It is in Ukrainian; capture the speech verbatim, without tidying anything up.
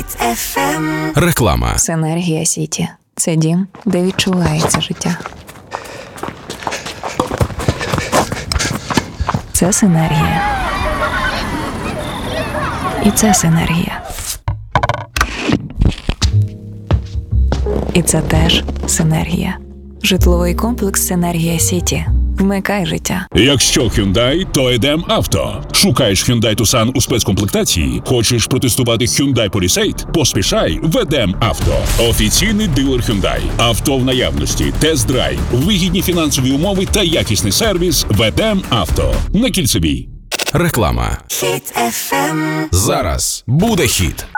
Хіт еф ем. Реклама. Синергія Сіті – це дім, де відчувається життя. Це синергія. І це синергія. І це теж синергія. Житловий комплекс «Синергія Сіті». Вмикай життя. Якщо Hyundai, то Едем Авто. Шукаєш Hyundai Tucson у спецкомплектації? Хочеш протестувати Hyundai Palisade? Поспішай в Едем Авто. Офіційний дилер Hyundai. Авто в наявності, тест-драйв, вигідні фінансові умови та якісний сервіс в Едем Авто. На Кільцевій. Реклама. Хіт еф ем. Зараз буде хіт.